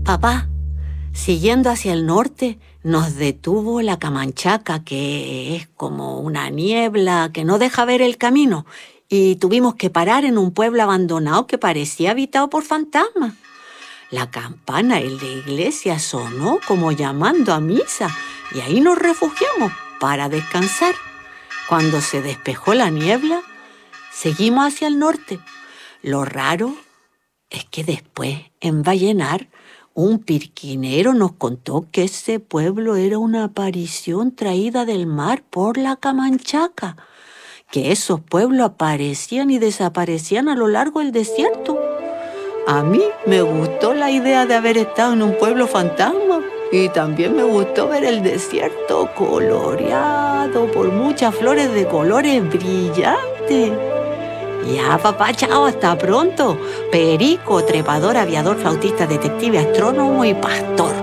Papá, siguiendo hacia el norte, nos detuvo la Camanchaca, que es como una niebla que no deja ver el camino, y tuvimos que parar en un pueblo abandonado que parecía habitado por fantasmas. La campana en la iglesia sonó como llamando a misa, y ahí nos refugiamos para descansar. Cuando se despejó la niebla, seguimos hacia el norte. Lo raro es que después, en Vallenar, un pirquinero nos contó que ese pueblo era una aparición traída del mar por la Camanchaca, que esos pueblos aparecían y desaparecían a lo largo del desierto. A mí me gustó la idea de haber estado en un pueblo fantasma y también me gustó ver el desierto coloreado por muchas flores de colores brillantes. Ya, papá, chao, hasta pronto. Perico, trepador, aviador, flautista, detective, astrónomo y pastor.